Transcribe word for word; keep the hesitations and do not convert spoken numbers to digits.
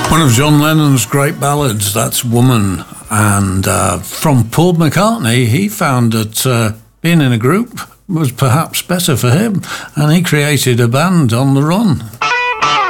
One of John Lennon's great ballads, that's Woman. And uh, from Paul McCartney, he found that uh, being in a group was perhaps better for him, and he created a band on the run.